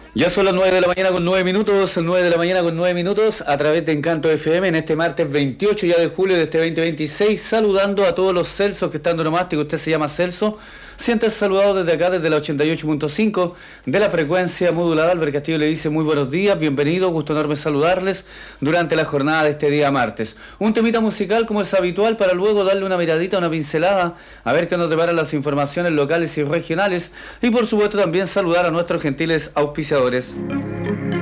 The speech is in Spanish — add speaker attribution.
Speaker 1: Ya son las 9 de la mañana con 9 minutos, 9 de la mañana con 9 minutos, a través de Encanto FM en este martes 28 ya de julio de este 2026, saludando a todos los Celsos que están de nomástico. Usted se llama Celso, siéntese saludado desde acá, desde la 88.5 de la frecuencia modulada. Albert Castillo le dice muy buenos días, bienvenidos, gusto enorme saludarles durante la jornada de este día martes. Un temita musical como es habitual para luego darle una miradita, una pincelada, a ver qué nos deparan las informaciones locales y regionales, y por supuesto también saludar a nuestros gentiles auspiciadores.